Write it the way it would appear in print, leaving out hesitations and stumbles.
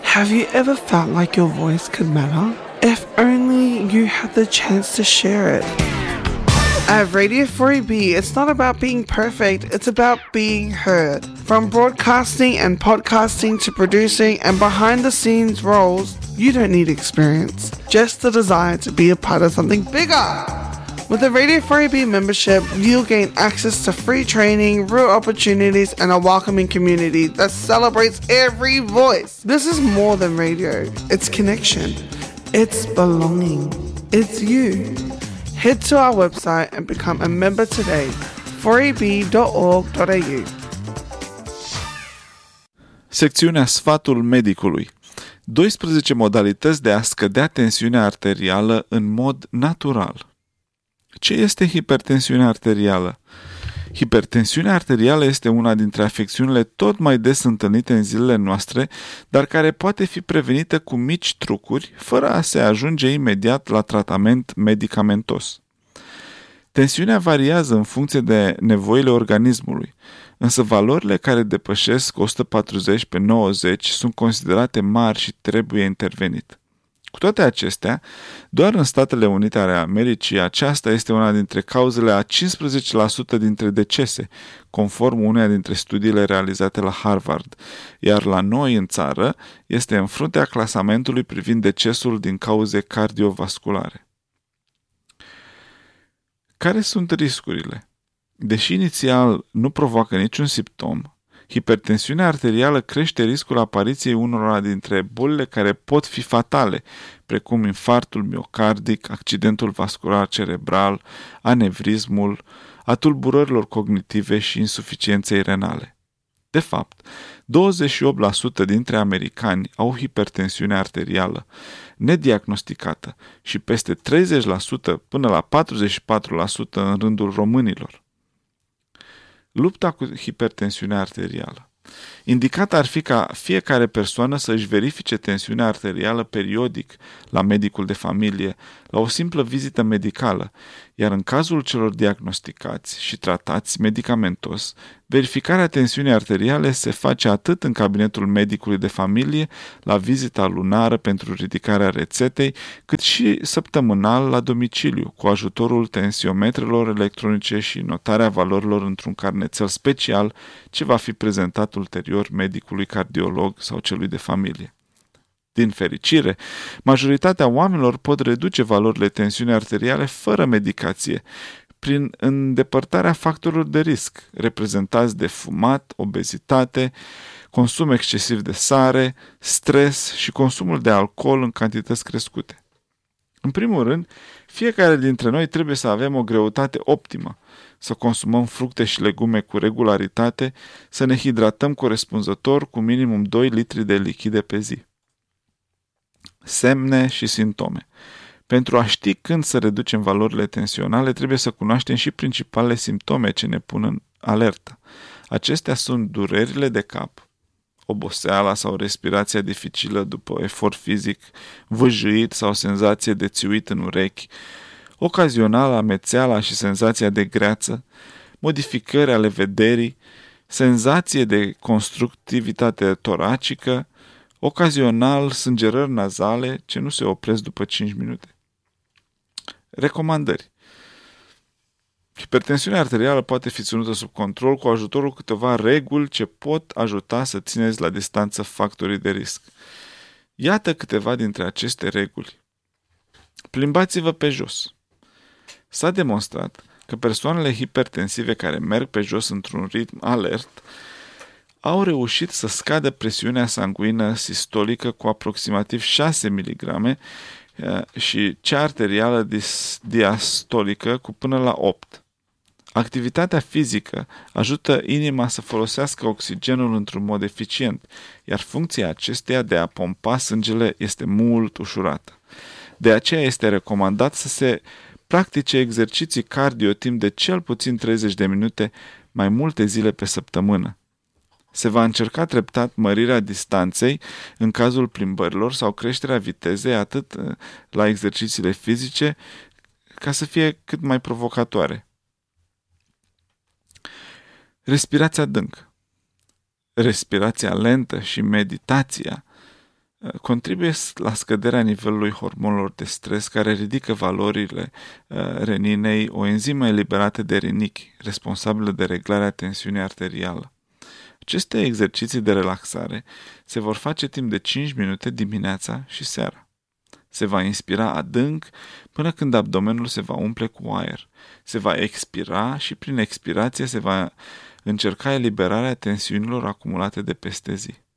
Have you ever felt like your voice could matter? If only you had the chance to share it. At Radio 4EB, it's not about being perfect, it's about being heard. From broadcasting and podcasting to producing and behind the scenes roles, you don't need experience, just the desire to be a part of something bigger. With a Radio 4EB membership, you'll gain access to free training, real opportunities, and a welcoming community that celebrates every voice. This is more than radio. It's connection. It's belonging. It's you. Head to our website and become a member today. 4eb.org.au. Secțiunea Sfatul medicului. 12 modalități de a scădea tensiunea arterială în mod natural. Ce este hipertensiunea arterială? Hipertensiunea arterială este una dintre afecțiunile tot mai des întâlnite în zilele noastre, dar care poate fi prevenită cu mici trucuri, fără a se ajunge imediat la tratament medicamentos. Tensiunea variază în funcție de nevoile organismului, însă valorile care depășesc 140/90 sunt considerate mari și trebuie intervenit. Cu toate acestea, doar în Statele Unite ale Americii aceasta este una dintre cauzele a 15% dintre decese, conform uneia dintre studiile realizate la Harvard, iar la noi în țară este în fruntea clasamentului privind decesul din cauze cardiovasculare. Care sunt riscurile? Deși inițial nu provoacă niciun simptom, hipertensiunea arterială crește riscul apariției unora dintre bolile care pot fi fatale, precum infarctul miocardic, accidentul vascular cerebral, anevrismul, a tulburărilor cognitive și insuficienței renale. De fapt, 28% dintre americani au hipertensiune arterială nediagnosticată și peste 30% până la 44% în rândul românilor. Lupta cu hipertensiunea arterială. Indicat ar fi ca fiecare persoană să își verifice tensiunea arterială periodic la medicul de familie, la o simplă vizită medicală, iar în cazul celor diagnosticați și tratați medicamentos, verificarea tensiunii arteriale se face atât în cabinetul medicului de familie, la vizita lunară pentru ridicarea rețetei, cât și săptămânal la domiciliu, cu ajutorul tensiometrelor electronice și notarea valorilor într-un carnețel special ce va fi prezentat ulterior medicului cardiolog sau celui de familie. Din fericire, majoritatea oamenilor pot reduce valorile tensiunii arteriale fără medicație, prin îndepărtarea factorilor de risc, reprezentați de fumat, obezitate, consum excesiv de sare, stres și consumul de alcool în cantități crescute. În primul rând, fiecare dintre noi trebuie să avem o greutate optimă, să consumăm fructe și legume cu regularitate, să ne hidratăm corespunzător cu minimum 2 litri de lichide pe zi. Semne și simptome. Pentru a ști când să reducem valorile tensionale, trebuie să cunoaștem și principalele simptome ce ne pun în alertă. Acestea sunt durerile de cap, oboseala sau respirația dificilă după efort fizic, vâjâit sau senzație de țiuit în urechi, ocazional amețeala și senzația de greață, modificări ale vederii, senzație de constructivitate toracică, ocazional sângerări nazale ce nu se opresc după 5 minute. Recomandări. Hipertensiunea arterială poate fi ținută sub control cu ajutorul câteva reguli ce pot ajuta să țineți la distanță factorii de risc. Iată câteva dintre aceste reguli. Plimbați-vă pe jos. S-a demonstrat că persoanele hipertensive care merg pe jos într-un ritm alert au reușit să scadă presiunea sanguină sistolică cu aproximativ 6 mg și cea arterială diastolică cu până la 8. Activitatea fizică ajută inima să folosească oxigenul într-un mod eficient, iar funcția acesteia de a pompa sângele este mult ușurată. De aceea este recomandat să se practice exerciții cardio timp de cel puțin 30 de minute mai multe zile pe săptămână. Se va încerca treptat mărirea distanței în cazul plimbărilor sau creșterea vitezei atât la exercițiile fizice ca să fie cât mai provocatoare. Respirația adâncă. Respirația lentă și meditația contribuie la scăderea nivelului hormonilor de stres care ridică valorile reninei, o enzimă eliberată de rinichi, responsabilă de reglarea tensiunii arterială. Aceste exerciții de relaxare se vor face timp de 5 minute dimineața și seara. Se va inspira adânc până când abdomenul se va umple cu aer. Se va expira și prin expirație se va încerca eliberarea tensiunilor acumulate de peste zi.